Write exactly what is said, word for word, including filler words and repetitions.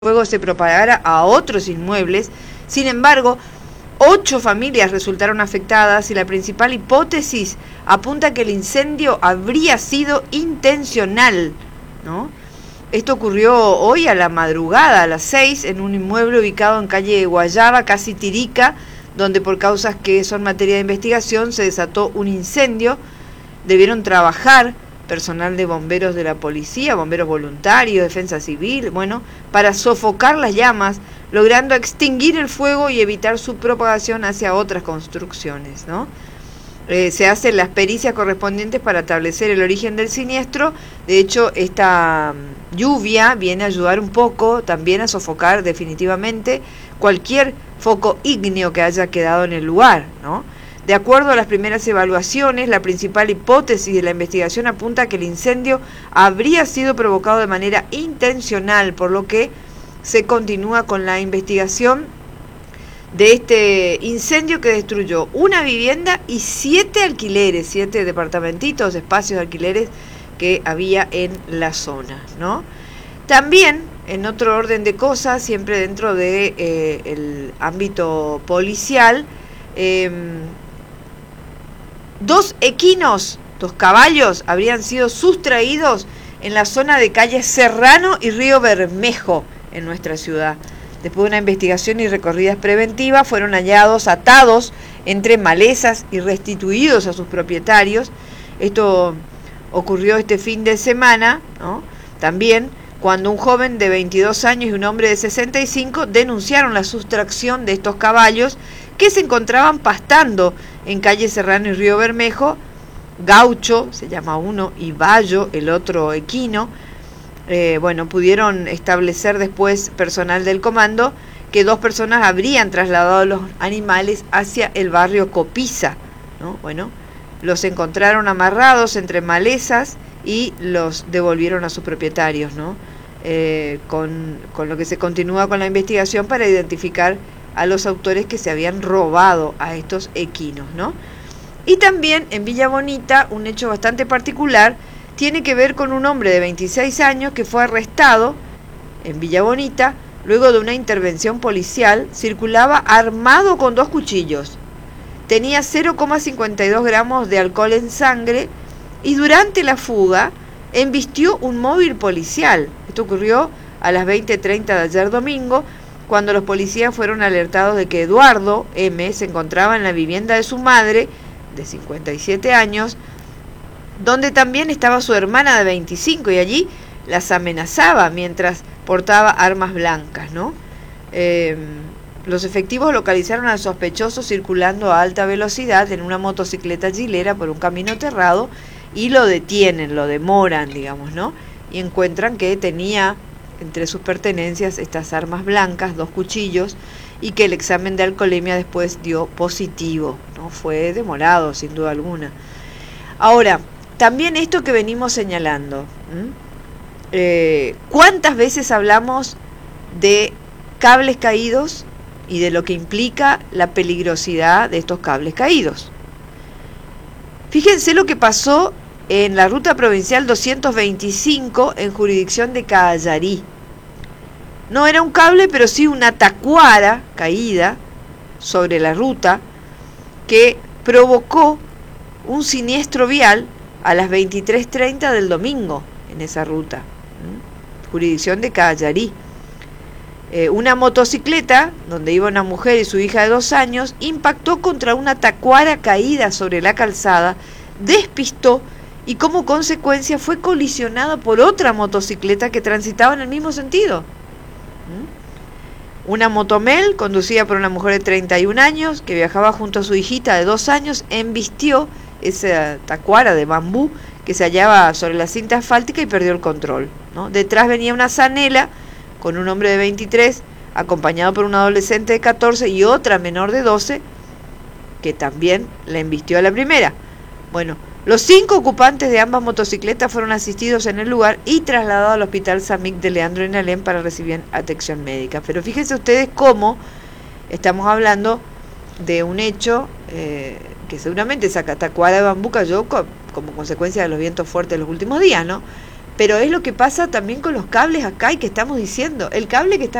fuego se propagara a otros inmuebles. Sin embargo, ocho familias resultaron afectadas y la principal hipótesis apunta a que el incendio habría sido intencional, ¿no? Esto ocurrió hoy a la madrugada, a las seis, en un inmueble ubicado en calle Guayaba, casi Tirica, donde por causas que son materia de investigación se desató un incendio. Debieron trabajar personal de bomberos de la policía, bomberos voluntarios, defensa civil, bueno, para sofocar las llamas, logrando extinguir el fuego y evitar su propagación hacia otras construcciones, ¿no? Eh, se hacen las pericias correspondientes para establecer el origen del siniestro. De hecho, esta um, lluvia viene a ayudar un poco también a sofocar definitivamente cualquier foco ígneo que haya quedado en el lugar, ¿no? De acuerdo a las primeras evaluaciones, la principal hipótesis de la investigación apunta a que el incendio habría sido provocado de manera intencional, por lo que se continúa con la investigación de este incendio que destruyó una vivienda y siete alquileres, siete departamentitos, espacios de alquileres que había en la zona, ¿no? También, en otro orden de cosas, siempre dentro de eh, el ámbito policial, eh, dos equinos, dos caballos, habrían sido sustraídos en la zona de calle Serrano y Río Bermejo, en nuestra ciudad. Después de una investigación y recorridas preventivas, fueron hallados atados entre malezas y restituidos a sus propietarios. Esto ocurrió este fin de semana, ¿no? También cuando un joven de veintidós años y un hombre de sesenta y cinco denunciaron la sustracción de estos caballos que se encontraban pastando en calle Serrano y Río Bermejo. Gaucho, se llama uno, y Bayo, el otro equino. Eh, bueno, pudieron establecer después personal del comando que dos personas habrían trasladado los animales hacia el barrio Copiza, ¿no? Bueno, los encontraron amarrados entre malezas y los devolvieron a sus propietarios, ¿no? Eh, con, con lo que se continúa con la investigación para identificar a los autores que se habían robado a estos equinos, ¿no? Y también en Villa Bonita, un hecho bastante particular tiene que ver con un hombre de veintiséis años que fue arrestado en Villa Bonita luego de una intervención policial. Circulaba armado con dos cuchillos, tenía cero coma cincuenta y dos gramos de alcohol en sangre y durante la fuga embistió un móvil policial. Esto ocurrió a las veinte treinta de ayer domingo, cuando los policías fueron alertados de que Eduardo M. se encontraba en la vivienda de su madre, de cincuenta y siete años, donde también estaba su hermana de veinticinco, y allí las amenazaba mientras portaba armas blancas, ¿no? Eh, los efectivos localizaron al sospechoso circulando a alta velocidad en una motocicleta gilera por un camino terrado y lo detienen, lo demoran, digamos, ¿no? Y encuentran que tenía entre sus pertenencias estas armas blancas, dos cuchillos, y que el examen de alcoholemia después dio positivo, ¿no? Fue demorado, sin duda alguna. Ahora, también esto que venimos señalando, eh, ¿cuántas veces hablamos de cables caídos y de lo que implica la peligrosidad de estos cables caídos? Fíjense lo que pasó en la ruta provincial doscientos veinticinco en jurisdicción de Callarí. No era un cable, pero sí una tacuara caída sobre la ruta que provocó un siniestro vial a las veintitrés treinta del domingo en esa ruta, ¿m? Jurisdicción de Callarí. Eh, una motocicleta, donde iba una mujer y su hija de dos años, impactó contra una tacuara caída sobre la calzada, despistó y como consecuencia fue colisionada por otra motocicleta que transitaba en el mismo sentido. ¿Mm? Una motomel conducida por una mujer de treinta y un años que viajaba junto a su hijita de dos años embistió esa tacuara de bambú que se hallaba sobre la cinta asfáltica y perdió el control, ¿no? Detrás venía una zanela con un hombre de veintitrés acompañado por un adolescente de catorce y otra menor de doce que también la embistió a la primera. Bueno, los cinco ocupantes de ambas motocicletas fueron asistidos en el lugar y trasladados al hospital Samic de Leandro en Alem para recibir atención médica. Pero fíjense ustedes cómo estamos hablando de un hecho eh, que seguramente esa tacuara de bambú cayó co- como consecuencia de los vientos fuertes de los últimos días, ¿no? Pero es lo que pasa también con los cables acá y que estamos diciendo. El cable que está